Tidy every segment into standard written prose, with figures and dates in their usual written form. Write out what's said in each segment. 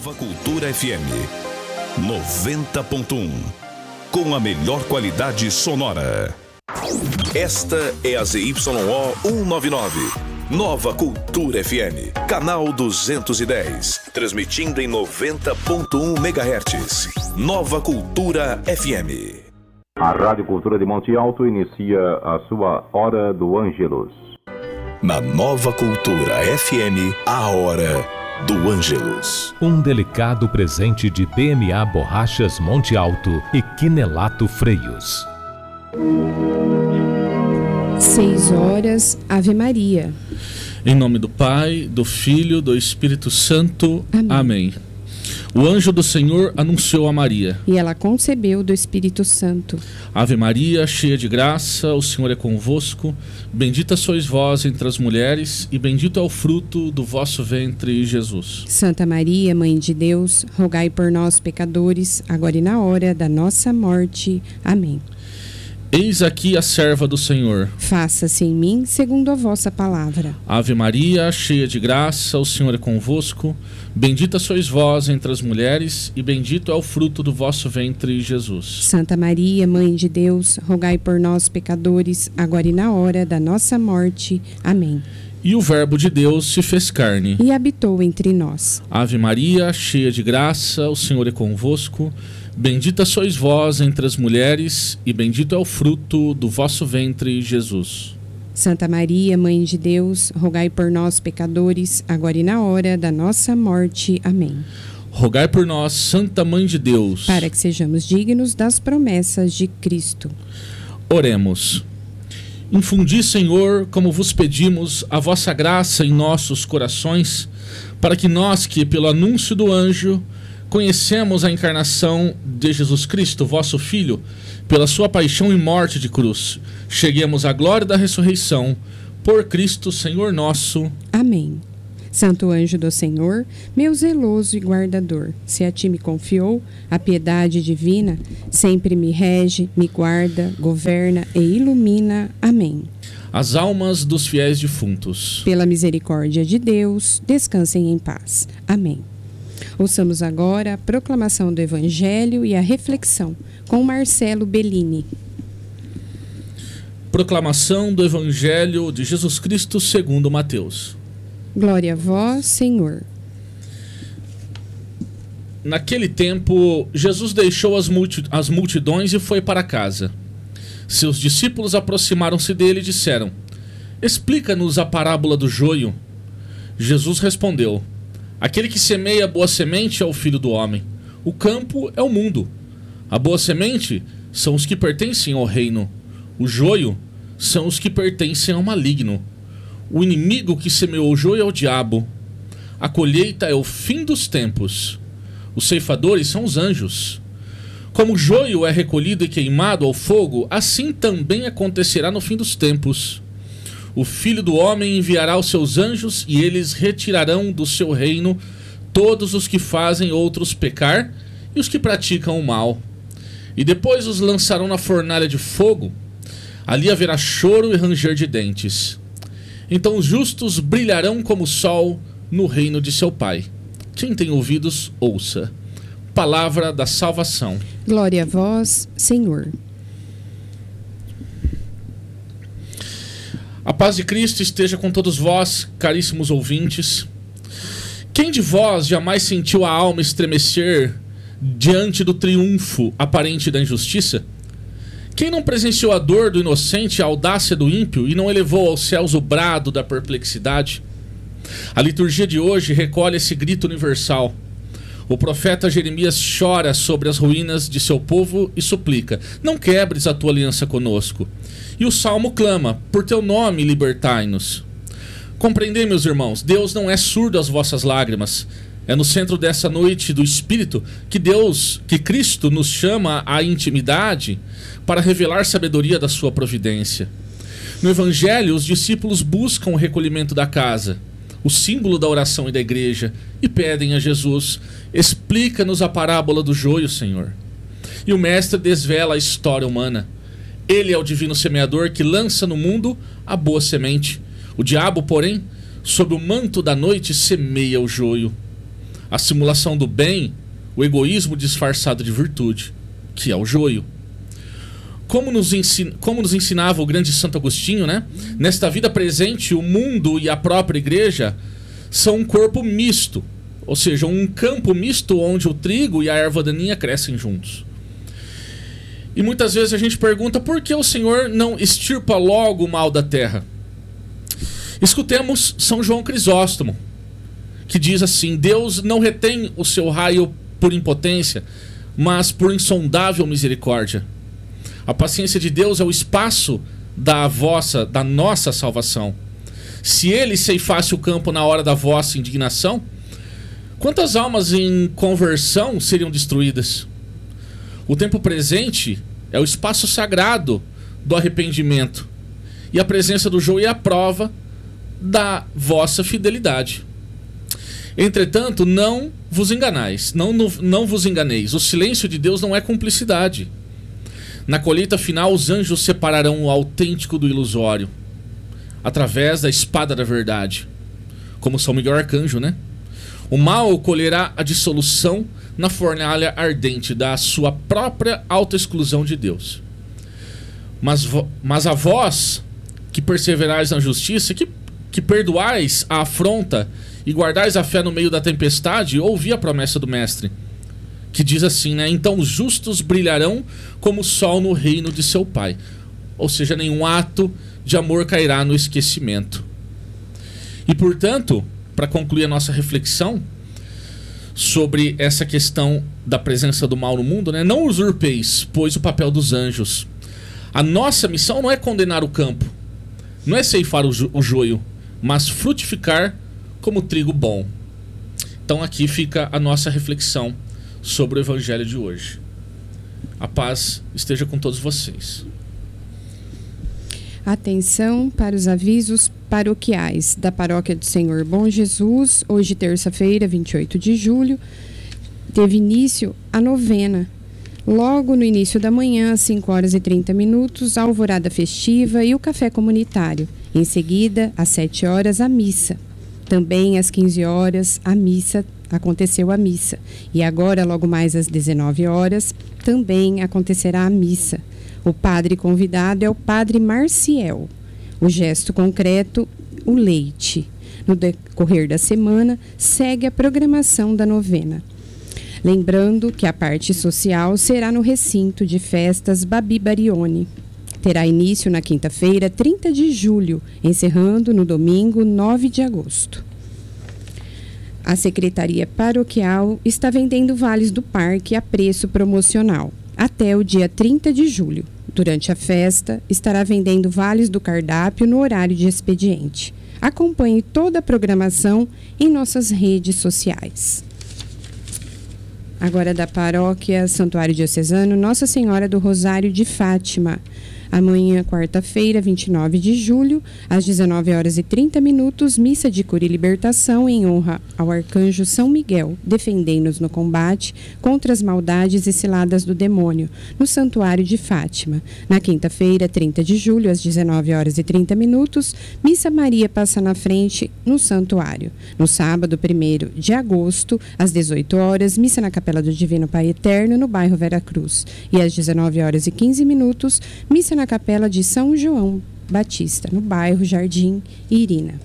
Nova Cultura FM 90.1, com a melhor qualidade sonora. Esta é a ZYO 199, Nova Cultura FM, canal 210, transmitindo em 90.1 MHz. Nova Cultura FM. A Rádio Cultura de Monte Alto inicia a sua Hora do Ângelus. Na Nova Cultura FM, a Hora do Ângelus. Um delicado presente de PMA Borrachas Monte Alto e Quinelato Freios. 6 horas, Ave Maria. Em nome do Pai, do Filho, do Espírito Santo. Amém. O anjo do Senhor anunciou a Maria. E ela concebeu do Espírito Santo. Ave Maria, cheia de graça, o Senhor é convosco. Bendita sois vós entre as mulheres, e bendito é o fruto do vosso ventre, Jesus. Santa Maria, Mãe de Deus, rogai por nós, pecadores, agora e na hora da nossa morte. Amém. Eis aqui a serva do Senhor. Faça-se em mim segundo a vossa palavra. Ave Maria, cheia de graça, o Senhor é convosco. Bendita sois vós entre as mulheres, e bendito é o fruto do vosso ventre, Jesus. Santa Maria, Mãe de Deus, rogai por nós, pecadores, agora e na hora da nossa morte. Amém. E o Verbo de Deus se fez carne e habitou entre nós. Ave Maria, cheia de graça, o Senhor é convosco. Bendita sois vós entre as mulheres, e bendito é o fruto do vosso ventre, Jesus. Santa Maria, Mãe de Deus, rogai por nós, pecadores, agora e na hora da nossa morte. Amém. Rogai por nós, Santa Mãe de Deus, para que sejamos dignos das promessas de Cristo. Oremos. Infundi, Senhor, como vos pedimos, a vossa graça em nossos corações, para que nós que, pelo anúncio do anjo, conhecemos a encarnação de Jesus Cristo, vosso Filho, pela sua paixão e morte de cruz, cheguemos à glória da ressurreição, por Cristo, Senhor nosso. Amém. Santo anjo do Senhor, meu zeloso e guardador, se a ti me confiou a piedade divina, sempre me rege, me guarda, governa e ilumina. Amém. As almas dos fiéis defuntos, pela misericórdia de Deus, descansem em paz. Amém. Ouçamos agora a proclamação do Evangelho e a reflexão com Marcelo Bellini. Proclamação do Evangelho de Jesus Cristo segundo Mateus. Glória a vós, Senhor. Naquele tempo, Jesus deixou as multidões e foi para casa. Seus discípulos aproximaram-se dele e disseram: Explica-nos a parábola do joio. Jesus respondeu: Aquele que semeia a boa semente é o Filho do Homem. O campo é o mundo. A boa semente são os que pertencem ao reino. O joio são os que pertencem ao maligno. O inimigo que semeou o joio é o diabo. A colheita é o fim dos tempos. Os ceifadores são os anjos. Como o joio é recolhido e queimado ao fogo, assim também acontecerá no fim dos tempos. O Filho do Homem enviará os seus anjos e eles retirarão do seu reino todos os que fazem outros pecar e os que praticam o mal. E depois os lançarão na fornalha de fogo. Ali haverá choro e ranger de dentes. Então os justos brilharão como o sol no reino de seu Pai. Quem tem ouvidos, ouça. Palavra da salvação. Glória a vós, Senhor. A paz de Cristo esteja com todos vós, caríssimos ouvintes. Quem de vós jamais sentiu a alma estremecer diante do triunfo aparente da injustiça? Quem não presenciou a dor do inocente e a audácia do ímpio e não elevou aos céus o brado da perplexidade? A liturgia de hoje recolhe esse grito universal. O profeta Jeremias chora sobre as ruínas de seu povo e suplica: Não quebres a tua aliança conosco. E o salmo clama: Por teu nome libertai-nos. Compreendei, meus irmãos, Deus não é surdo às vossas lágrimas. É no centro dessa noite do Espírito que Cristo nos chama à intimidade para revelar sabedoria da sua providência. No Evangelho, os discípulos buscam o recolhimento da casa, o símbolo da oração e da igreja, e pedem a Jesus: Explica-nos a parábola do joio, Senhor. E o Mestre desvela a história humana. Ele é o divino semeador que lança no mundo a boa semente. O diabo, porém, sob o manto da noite, semeia o joio. a simulação do bem, o egoísmo disfarçado de virtude, que é o joio. Como nos ensinava o grande Santo Agostinho, né? Nesta vida presente, o mundo e a própria igreja são um corpo misto, ou seja, um campo misto onde o trigo e a erva daninha crescem juntos. E muitas vezes a gente pergunta por que o Senhor não extirpa logo o mal da terra. Escutemos São João Crisóstomo, que diz assim: Deus não retém o seu raio por impotência, mas por insondável misericórdia. A paciência de Deus é o espaço da nossa salvação. Se ele ceifasse o campo na hora da vossa indignação, quantas almas em conversão seriam destruídas? O tempo presente é o espaço sagrado do arrependimento, e a presença do joio é a prova da vossa fidelidade. Entretanto, não vos enganeis, o silêncio de Deus não é cumplicidade. Na colheita final, os anjos separarão o autêntico do ilusório, através da espada da verdade, como São Miguel Arcanjo, né? O mal colherá a dissolução na fornalha ardente da sua própria autoexclusão de Deus. Mas a vós, que perseverais na justiça, que perdoais a afronta e guardais a fé no meio da tempestade, ouvi a promessa do Mestre, que diz assim, né? Então os justos brilharão como o sol no reino de seu Pai. Ou seja, nenhum ato de amor cairá no esquecimento. E portanto, para concluir a nossa reflexão sobre essa questão da presença do mal no mundo, né? Não usurpeis, pois, o papel dos anjos. A nossa missão não é condenar o campo, não é ceifar o joio, mas frutificar como trigo bom. Então aqui fica a nossa reflexão sobre o evangelho de hoje. A paz esteja com todos vocês. Atenção para os avisos paroquiais da Paróquia do Senhor Bom Jesus. Hoje, terça-feira, 28 de julho, teve início a novena. Logo no início da manhã, às 5 horas e 30 minutos, a alvorada festiva e o café comunitário. Em seguida, às 7 horas, a missa. Também às 15 horas, aconteceu a missa. E agora, logo mais às 19 horas, também acontecerá a missa. O padre convidado é o padre Marciel. O gesto concreto, o leite. No decorrer da semana, segue a programação da novena. Lembrando que a parte social será no recinto de festas Babi Barione. Terá início na quinta-feira, 30 de julho, encerrando no domingo, 9 de agosto. A Secretaria Paroquial está vendendo vales do parque a preço promocional até o dia 30 de julho. Durante a festa, estará vendendo vales do cardápio no horário de expediente. Acompanhe toda a programação em nossas redes sociais. Agora da Paróquia Santuário Diocesano Nossa Senhora do Rosário de Fátima. Amanhã, quarta-feira, 29 de julho, às 19 horas e 30 minutos, missa de cura e libertação em honra ao arcanjo São Miguel, defendendo-nos no combate contra as maldades e ciladas do demônio, no Santuário de Fátima. Na quinta-feira, 30 de julho, às 19 horas e 30 minutos, missa Maria passa na frente no Santuário. No sábado, 1º de agosto, às 18 horas, missa na Capela do Divino Pai Eterno, no bairro Vera Cruz. E às 19 horas e 15 minutos, missa na Capela de São João Batista, no bairro Jardim Irina.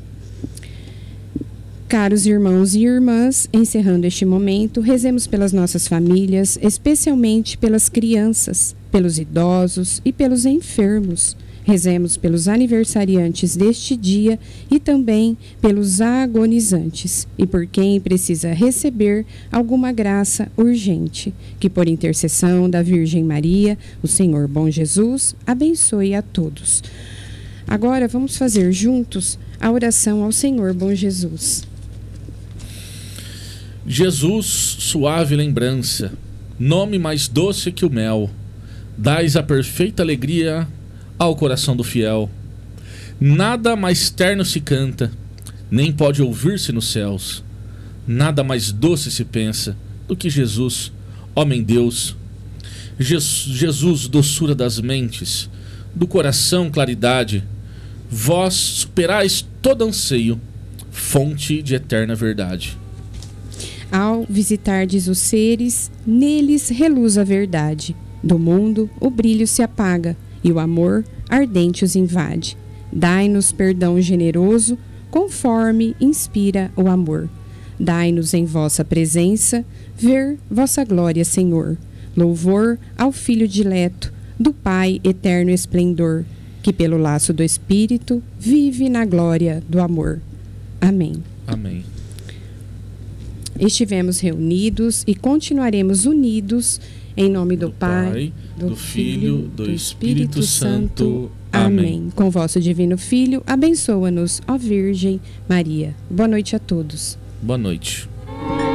Caros irmãos e irmãs, encerrando este momento, rezemos pelas nossas famílias, especialmente pelas crianças, pelos idosos e pelos enfermos. Rezemos pelos aniversariantes deste dia e também pelos agonizantes e por quem precisa receber alguma graça urgente. Que por intercessão da Virgem Maria, o Senhor Bom Jesus, abençoe a todos. Agora vamos fazer juntos a oração ao Senhor Bom Jesus. Jesus, suave lembrança, nome mais doce que o mel, dais a perfeita alegria ao coração do fiel. Nada mais terno se canta, nem pode ouvir-se nos céus. Nada mais doce se pensa do que Jesus, homem Deus. Jesus, doçura das mentes, do coração claridade, vós superais todo anseio, fonte de eterna verdade. Ao visitardes os seres, neles reluz a verdade. Do mundo o brilho se apaga e o amor ardente os invade. Dai-nos perdão generoso, conforme inspira o amor. Dai-nos em vossa presença ver vossa glória, Senhor. Louvor ao Filho dileto, do Pai eterno esplendor, que pelo laço do Espírito vive na glória do amor. Amém. Amém. Estivemos reunidos e continuaremos unidos em nome do Pai, do Filho, do Espírito Santo. Amém. Com vosso divino Filho, abençoa-nos, ó Virgem Maria. Boa noite a todos. Boa noite.